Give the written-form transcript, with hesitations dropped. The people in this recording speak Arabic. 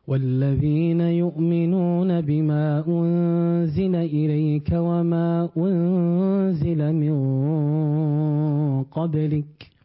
والذين يؤمنون بما أنزل إليك وما أنزل من قبلك